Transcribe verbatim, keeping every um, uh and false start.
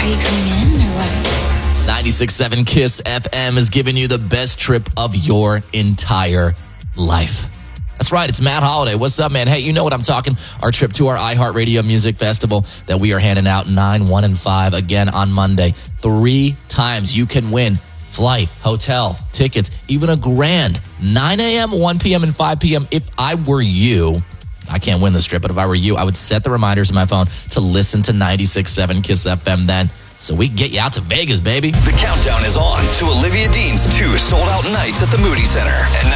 Are you coming in or what? ninety-six point seven KISS F M is giving you the best trip of your entire life. That's right. It's Matt Holiday. What's up, man? Hey, you know what I'm talking. Our trip to our iHeartRadio Music Festival that we are handing out nine, one, and five again on Monday. Three times you can win flight, hotel, tickets, even a grand. nine a.m., one p.m., and five p.m. If I were you, I can't win this trip, but if I were you, I would set the reminders in my phone to listen to ninety-six point seven KISS F M then, so we can get you out to Vegas, baby. The countdown is on to Olivia Dean's two sold-out nights at the Moody Center. And